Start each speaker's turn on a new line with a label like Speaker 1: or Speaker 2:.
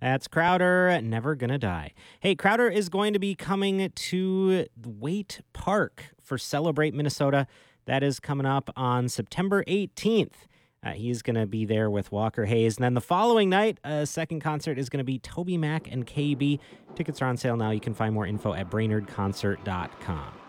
Speaker 1: That's Crowder, Never Gonna Die. Hey, Crowder is going to be coming to Waite Park for Celebrate Minnesota. That is coming up on September 18th. He's going to be there with Walker Hayes. And then the following night, a second concert is going to be Toby Mac and KB. Tickets are on sale now. You can find more info at brainerdconcert.com.